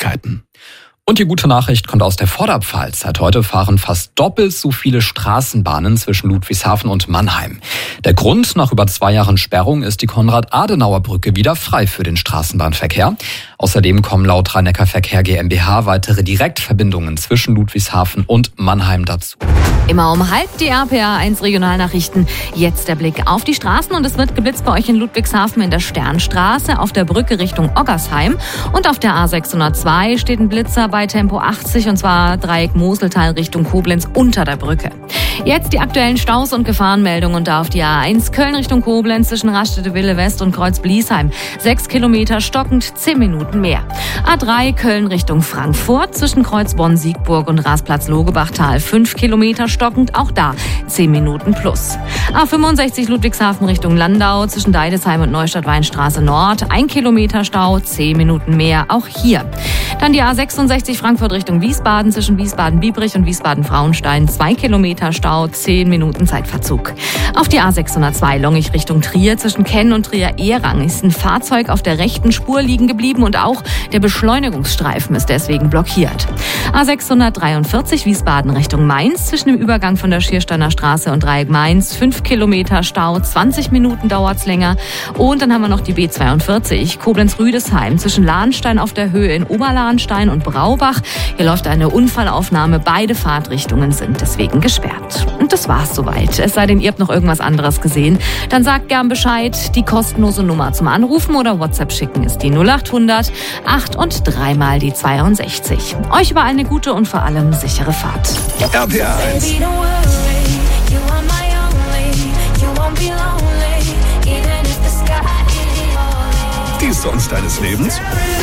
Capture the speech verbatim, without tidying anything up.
Schwierigkeiten. Und die gute Nachricht kommt aus der Vorderpfalz. Seit heute fahren fast doppelt so viele Straßenbahnen zwischen Ludwigshafen und Mannheim. Der Grund: nach über zwei Jahren Sperrung ist die Konrad-Adenauer-Brücke wieder frei für den Straßenbahnverkehr. Außerdem kommen laut Rhein-Neckar-Verkehr GmbH weitere Direktverbindungen zwischen Ludwigshafen und Mannheim dazu. Immer um halb die R P A eins Regionalnachrichten. Jetzt der Blick auf die Straßen und es wird geblitzt bei euch in Ludwigshafen in der Sternstraße, auf der Brücke Richtung Oggersheim und auf der A sechshundertzwei steht ein Blitzer bei Tempo achtzig und zwar Dreieck Moseltal Richtung Koblenz unter der Brücke. Jetzt die aktuellen Staus und Gefahrenmeldungen und da auf die A eins Köln Richtung Koblenz zwischen Raststätte-Wille West und Kreuz-Bliesheim. Sechs Kilometer stockend, zehn Minuten mehr. A drei Köln Richtung Frankfurt zwischen Kreuz Bonn-Siegburg und Rasplatz-Logebachtal. Fünf Kilometer stockend, auch da zehn Minuten plus. A fünfundsechzig Ludwigshafen Richtung Landau zwischen Deidesheim und Neustadt-Weinstraße Nord. Ein Kilometer Stau, zehn Minuten mehr, auch hier. Dann die A sechsundsechzig Frankfurt Richtung Wiesbaden zwischen Wiesbaden-Biebrich und Wiesbaden-Frauenstein. Zwei Kilometer Stau, zehn Minuten Zeitverzug. Auf die A sechshundertzwei Longich Richtung Trier zwischen Kenn und Trier-Ehrang ist ein Fahrzeug auf der rechten Spur liegen geblieben und auch der Beschleunigungsstreifen ist deswegen blockiert. A sechshundertdreiundvierzig Wiesbaden Richtung Mainz zwischen dem Übergang von der Schiersteiner Straße und Dreieck Mainz. Fünf Kilometer Stau, zwanzig Minuten dauert's länger. Und dann haben wir noch die B zweiundvierzig Koblenz-Rüdesheim zwischen Lahnstein auf der Höhe in Oberlahnstein und Braubach. Hier läuft eine Unfallaufnahme. Beide Fahrtrichtungen sind deswegen gesperrt. Und das war's soweit. Es sei denn, ihr habt noch irgendwas anderes gesehen. Dann sagt gern Bescheid. Die kostenlose Nummer zum Anrufen oder WhatsApp schicken ist die null achthundert acht und dreimal die zweiundsechzig. Euch überall eine gute und vor allem sichere Fahrt. R P A eins. Die Songs deines Lebens?